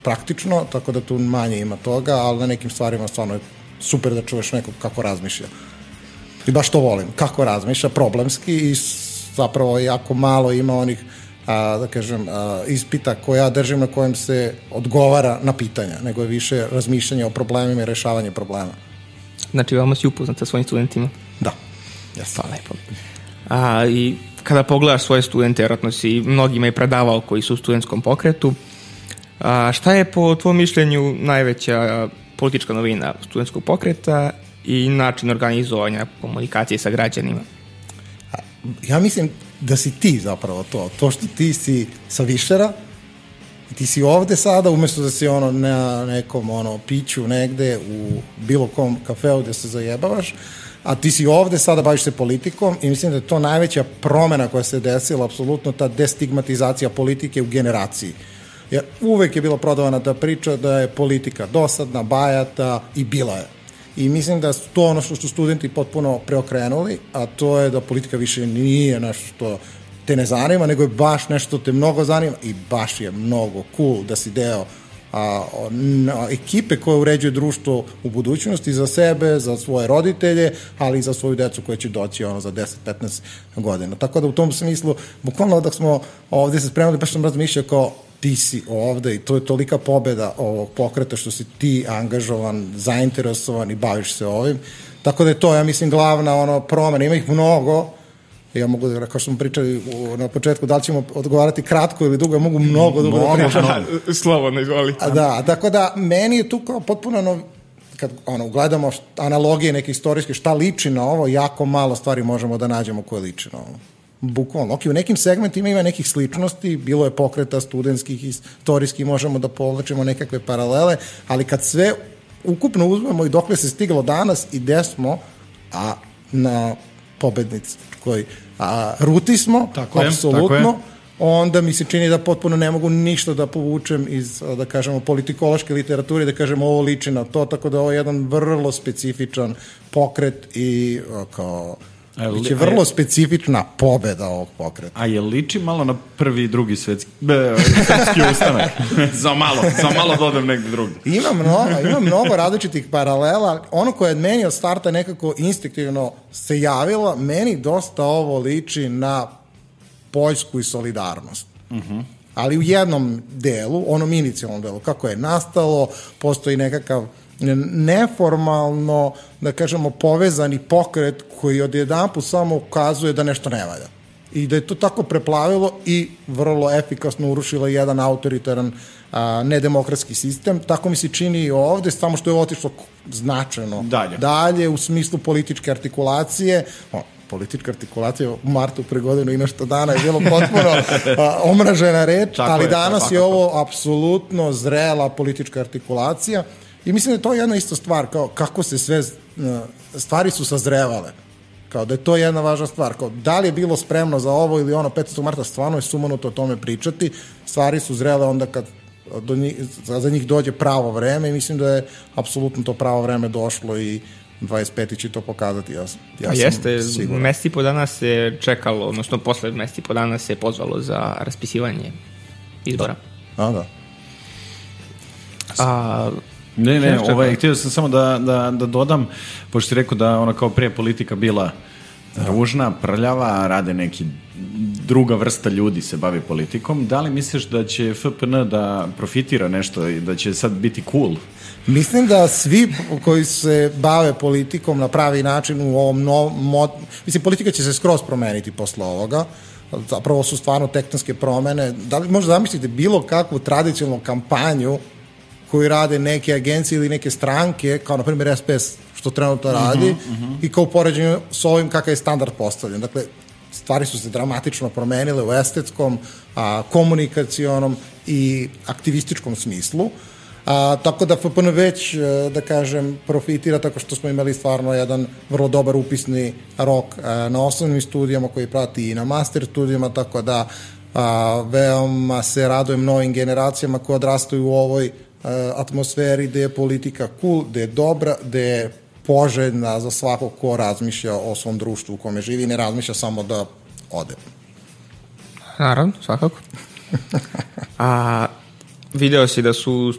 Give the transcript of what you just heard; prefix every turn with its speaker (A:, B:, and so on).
A: praktično, tako da tu manje ima toga, ali na nekim stvarima stvarno je super da čuješ nekog kako razmišlja. I baš to volim, kako razmišlja, problemski i zapravo jako malo ima onih da kažem, ispita koje ja držim na kojem se odgovara na pitanja, nego je više razmišljanje o problemima i rešavanje problema.
B: Znači, veoma si upoznat sa svojim studentima?
A: Da. Yes.
B: Pa lepo. I kada pogledaš svoje studente, vjerojatno si mnogima i predavao koji su u studentskom pokretu, šta je po tvojom mišljenju najveća politička novina studentskog pokreta i način organizovanja komunikacije sa građanima?
A: Ja mislim da si ti zapravo to što ti si sa Višera i ti si ovde sada umesto da si na nekom piću negde u bilo kom kafeu gde se zajebavaš, a ti si ovde sada baviš se politikom i mislim da je to najveća promena koja se desila, apsolutno ta destigmatizacija politike u generaciji. Jer uvek je bila prodavana ta priča da je politika dosadna, bajata i bila je. I mislim da to ono što su studenti potpuno preokrenuli, a to je da politika više nije nešto što te ne zanima, nego je baš nešto te mnogo zanima i baš je mnogo cool da si deo ekipe koja uređuje društvo u budućnosti za sebe, za svoje roditelje, ali i za svoju decu koja će doći za 10-15 godina. Tako da u tom smislu, bukvalno dok smo ovde se spremali, baš sam razmišljao kao ti si ovde i to je tolika pobeda ovog pokreta što si ti angažovan, zainteresovan i baviš se ovim. Tako da je to, ja mislim, glavna promena. Ima ih mnogo. Ja mogu da, kao što smo pričali na početku, da li ćemo odgovarati kratko ili dugo, ja mogu mnogo dugo da pričam.
B: Slobodno, izvoli.
A: Da, tako da meni je tu kao potpuno kad gledamo analogije neke istorijske, šta liči na ovo, jako malo stvari možemo da nađemo koje liči na ovo. Bukvalno. Ok, u nekim segmentima ima nekih sličnosti, bilo je pokreta studentskih, istorijskih, možemo da povlačimo nekakve paralele, ali kad sve ukupno uzmemo i dokle se stiglo danas i gde smo, a na pobedničkoj ruti smo, apsolutno, onda mi se čini da potpuno ne mogu ništa da povučem iz, da kažemo, politikološke literature, da kažemo ovo liči na to, tako da ovo je jedan vrlo specifičan pokret i kao biće vrlo specifična pobeda ovog pokreta.
C: A je liči malo na prvi i drugi svetski ustanak? za malo dodam negde drugde.
A: Ima mnogo različitih paralela. Ono koje je meni od starta nekako instinktivno se javilo, meni dosta ovo liči na Poljsku i solidarnost. Ali u jednom delu, onom inicijalnom delu, kako je nastalo, postoji nekakav neformalno, da kažemo, povezani pokret koji odjedanput samo ukazuje da nešto ne valja. I da je to tako preplavilo i vrlo efikasno urušilo jedan autoritaran nedemokratski sistem. Tako mi se čini i ovde, samo što je otišlo značajno dalje u smislu političke artikulacije. Politička artikulacija u martu pre godinu i nešto dana je bilo potpuno omražena reč, ali danas je ovo apsolutno zrela politička artikulacija. I mislim da je to jedna ista stvar, kao kako se sve stvari su sazrevale, kao da je to jedna važna stvar, kao da li je bilo spremno za ovo ili ono 15. marta, stvarno je sumanuto o tome pričati, stvari su zrele onda kad za njih dođe pravo vreme i mislim da je apsolutno to pravo vreme došlo i 25. će to pokazati, ja
B: jeste,
A: sam siguran.
B: Mesec i po dana se čekalo, odnosno posle mesec i po dana se pozvalo za raspisivanje izbora.
A: Da.
C: Ne, htio sam samo da dodam, pošto si rekao da ona kao pre politika bila ružna, prljava, rade neki druga vrsta ljudi se bavi politikom. Da li misliš da će FPN da profitira nešto i da će sad biti cool?
A: Mislim da svi koji se bave politikom na pravi način u ovom mislim, politika će se skroz promeniti posle ovoga. Zapravo su stvarno tektonske promene. Da li možda zamislite bilo kakvu tradicionalnu kampanju koju rade neke agencije ili neke stranke, kao na primjer SPS, što trenutno radi, i kao poređenju s ovim kakav je standard postavljen. Dakle, stvari su se dramatično promenile u estetskom, komunikacionom i aktivističkom smislu. Tako da FPN već, da kažem, profitira tako što smo imali stvarno jedan vrlo dobar upisni rok na osnovnim studijama koji prati i na master studijama, tako da veoma se radujem novim generacijama koje odrastaju u ovoj atmosferi gde je politika cool, gde je dobra, gde je poželjna za svakog ko razmišlja o svom društvu u kome živi i ne razmišlja samo da ode.
B: Naravno, svakako. video si da su